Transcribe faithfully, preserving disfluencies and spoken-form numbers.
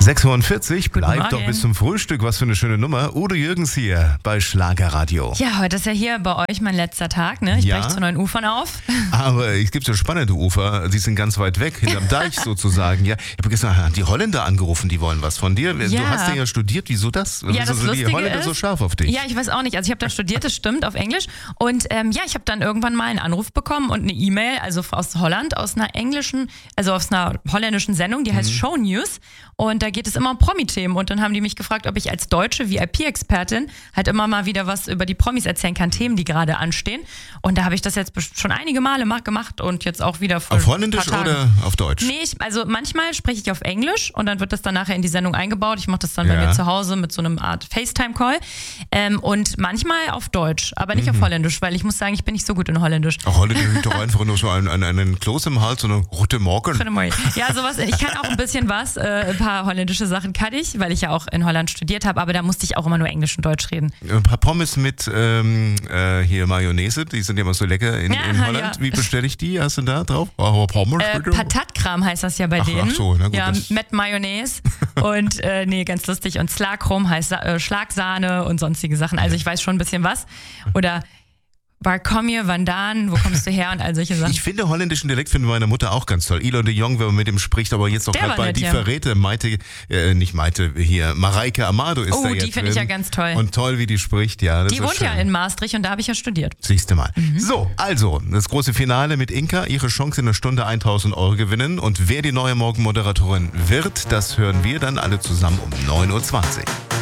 sechs Uhr vierzig, bleibt doch Morgen. bis zum Frühstück. Was für eine schöne Nummer. Udo Jürgens hier bei Schlagerradio. Ja, heute ist ja hier bei euch mein letzter Tag, ne? Ich Ja. breche zu neuen Ufern auf. Aber es gibt so spannende Ufer, die sind ganz weit weg, hinterm Deich sozusagen. Ja, ich habe gestern die Holländer angerufen, die wollen was von dir. Du Ja. hast ja studiert, wieso das? Ja, Wieso das sind die Lustige Holländer ist, so scharf auf dich? Ja, ich weiß auch nicht. Also ich habe da studiert, das stimmt, auf Englisch. Und ähm, ja, ich habe dann irgendwann mal einen Anruf bekommen und eine E-Mail, also aus Holland, aus einer englischen, also aus einer holländischen Sendung, die heißt Mhm. Show News. Und da geht es immer um Promi-Themen. Und dann haben die mich gefragt, ob ich als deutsche V I P-Expertin halt immer mal wieder was über die Promis erzählen kann, Themen, die gerade anstehen. Und da habe ich das jetzt best- schon einige Male ma- gemacht und jetzt auch wieder vor Auf ein Holländisch paar Tagen. oder auf Deutsch? Nee, ich, also manchmal spreche ich auf Englisch und dann wird das dann nachher in die Sendung eingebaut. Ich mache das dann Ja. bei mir zu Hause mit so einem Art FaceTime-Call. Ähm, und manchmal auf Deutsch, aber nicht Mhm. auf Holländisch, weil ich muss sagen, ich bin nicht so gut in Holländisch. Auch Holländisch ist doch einfach nur so ein, ein, einen Kloß im Hals und eine Gute Morgen. Ja, sowas. Ich kann auch ein bisschen was. Äh, ein paar holländische Sachen kann ich, weil ich ja auch in Holland studiert habe, aber da musste ich auch immer nur Englisch und Deutsch reden. Ein paar Pommes mit ähm, äh, hier Mayonnaise, die sind ja immer so lecker in, Ja, in Holland. ja. Wie bestelle ich die? Hast du da drauf? Oh, Pommes Äh, bitte? Patatkram heißt das ja bei Ach, denen. ach so, na gut, ja, das- mit Mayonnaise und äh, nee, ganz lustig. Und Slakrum heißt Sa- äh, Schlagsahne und sonstige Sachen. Also ich weiß schon ein bisschen was. Oder waar kom je vandaan? Wo kommst du her? Und all solche Sachen. Ich finde holländischen Dialekt finden meine Mutter auch ganz toll. Elon de Jong, wenn man mit ihm spricht, aber jetzt noch Der gerade war bei nett, Die ja. Verräte, Maite, äh, nicht Maite, hier, Mareike Amado ist Oh, da die jetzt finde ich drin. ja ganz toll. Und toll, wie die spricht, ja. Das Die ist wohnt schön. ja in Maastricht und da habe ich ja studiert. Siehst du mal. Mhm. So, also, das große Finale mit Inka. Ihre Chance in einer Stunde tausend Euro gewinnen. Und wer die neue Morgenmoderatorin wird, das hören wir dann alle zusammen um neun Uhr zwanzig.